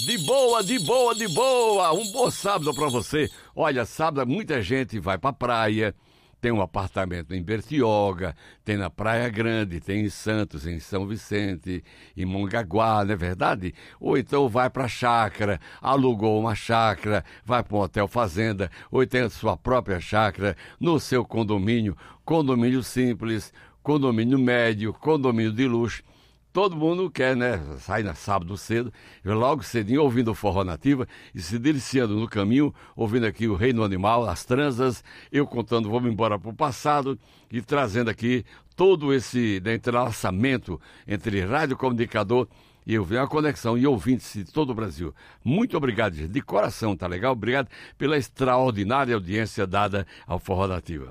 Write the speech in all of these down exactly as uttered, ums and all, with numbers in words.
De boa, de boa, de boa. Um bom sábado pra você. Olha, sábado muita gente vai pra praia. Tem um apartamento em Bertioga, tem na Praia Grande, tem em Santos, em São Vicente, em Mongaguá, não é verdade? Ou então vai para a chácara, alugou uma chácara, vai para um hotel fazenda, ou tem a sua própria chácara no seu condomínio, condomínio simples, condomínio médio, condomínio de luxo. Todo mundo quer, né? Sai na sábado cedo, logo cedinho, ouvindo o Forró Nativa e se deliciando no caminho, ouvindo aqui o Reino Animal, as transas, eu contando, vamos embora para o passado e trazendo aqui todo esse né, entrelaçamento entre rádio comunicador e eu vi uma conexão e ouvintes de todo o Brasil. Muito obrigado, gente, de coração, tá legal? Obrigado pela extraordinária audiência dada ao Forró Nativa.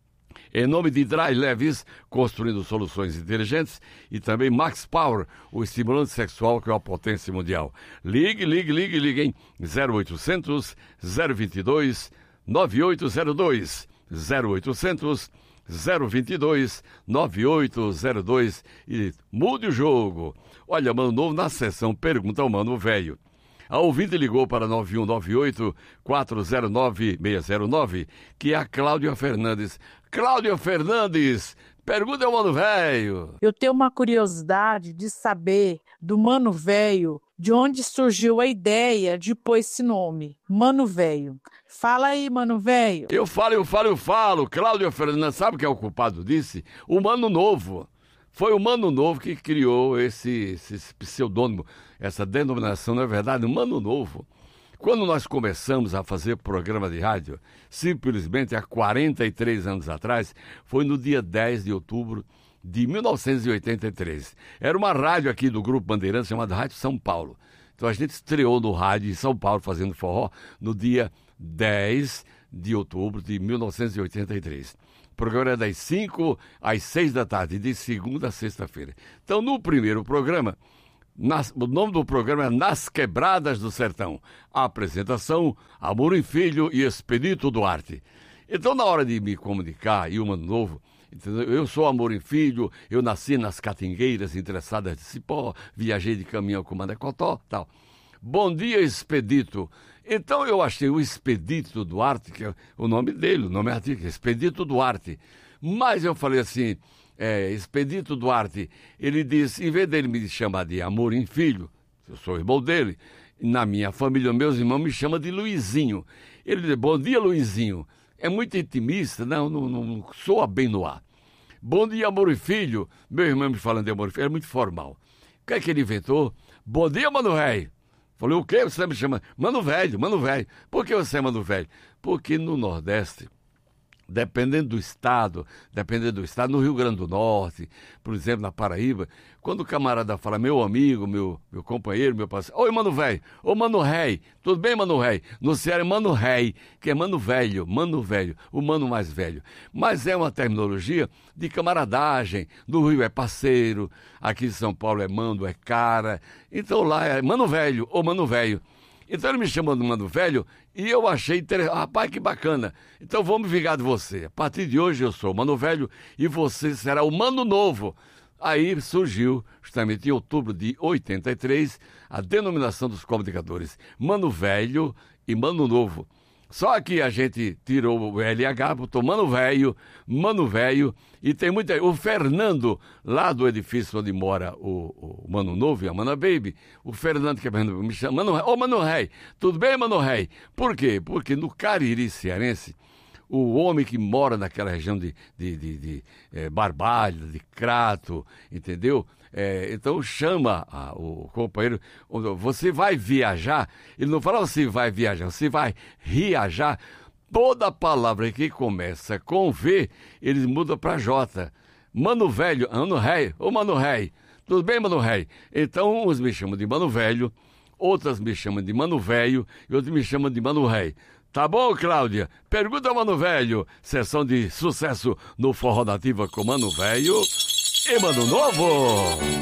Em nome de Dry Levis, construindo soluções inteligentes, e também Max Power, o estimulante sexual que é uma potência mundial. Ligue, ligue, ligue, ligue em zero oitocentos, zero vinte e dois, nove oito zero dois, zero oitocentos, zero vinte e dois, nove oito zero dois e mude o jogo. Olha, Mano Novo na sessão Pergunta ao Mano Velho. A ouvinte ligou para nove um nove oito, quatro zero nove, seis zero nove, que é a Cláudia Fernandes. Cláudia Fernandes, pergunta ao Mano Velho. Eu tenho uma curiosidade de saber do Mano Velho, de onde surgiu a ideia de pôr esse nome, Mano Velho. Fala aí, Mano Velho. Eu falo, eu falo, eu falo. Cláudia Fernandes, sabe quem é o culpado disso? O Mano Novo. Foi o Mano Novo que criou esse, esse pseudônimo, essa denominação, não é verdade? O Mano Novo. Quando nós começamos a fazer programa de rádio, simplesmente há quarenta e três anos atrás, foi no dia dez de outubro de mil novecentos e oitenta e três. Era uma rádio aqui do Grupo Bandeirantes chamada Rádio São Paulo. Então a gente estreou no rádio em São Paulo fazendo forró no dia dez de outubro de mil novecentos e oitenta e três. O programa é das cinco às seis da tarde, de segunda a sexta-feira. Então, no primeiro programa, nas, o nome do programa é Nas Quebradas do Sertão. A apresentação, Amorim Filho e Expedito Duarte. Então, na hora de me comunicar, e o Mano Novo, entendeu? Eu sou Amorim Filho, eu nasci nas Catingueiras, interessadas de Cipó, viajei de caminhão com Manecotó, tal. Bom dia, Expedito. Então eu achei o Expedito Duarte, que é o nome dele, o nome artístico, Expedito Duarte. Mas eu falei assim, é, Expedito Duarte, ele disse, em vez dele me chamar de Amorim Filho, eu sou irmão dele, na minha família, meus irmãos me chamam de Luizinho. Ele disse, bom dia, Luizinho. É muito intimista, não, não, não soa bem no ar. Bom dia, Amorim Filho. Meu irmão me falando de Amorim Filho, é muito formal. O que é que ele inventou? Bom dia, Mano Rei. Falei, o quê? Você me chama? Mano Velho, Mano Velho. Por que você é Mano Velho? Porque no Nordeste, dependendo do estado, dependendo do estado, no Rio Grande do Norte, por exemplo, na Paraíba, quando o camarada fala, meu amigo, meu, meu companheiro, meu parceiro, oi, Mano Velho, ô, Mano Rei, tudo bem, Mano Rei? No Ceará é Mano Rei, que é Mano Velho, Mano Velho, o Mano mais velho. Mas é uma terminologia de camaradagem, no Rio é parceiro, aqui em São Paulo é mando, é cara, então lá é Mano Velho, ô, Mano Velho. Então ele me chamou de Mano Velho e eu achei interessante. Rapaz, que bacana. Então vamos vingar de você. A partir de hoje eu sou o Mano Velho e você será o Mano Novo. Aí surgiu, justamente em outubro de oitenta e três, a denominação dos comunicadores Mano Velho e Mano Novo. Só que a gente tirou o L H, botou Mano Velho, Mano Velho, e tem muita... O Fernando, lá do edifício onde mora o, o Mano Novo e a Mana Baby, o Fernando que me chama, Mano, ô Mano Rei, tudo bem, Mano Rei? Por quê? Porque no Cariri cearense, o homem que mora naquela região de, de, de, de é, Barbalha, de Crato, entendeu? É, então chama a, o companheiro, você vai viajar, ele não fala você vai viajar, você vai viajar. Toda palavra que começa com V, eles mudam para J. Mano Velho, Mano Rei, ô Mano Rei, tudo bem, Mano Rei? Então uns me chamam de Mano Velho, outras me chamam de Mano Velho e outros me chamam de Mano Rei. Tá bom, Cláudia? Pergunta ao Mano Velho. Sessão de sucesso no Forró Nativa com Mano Velho e Mano Novo.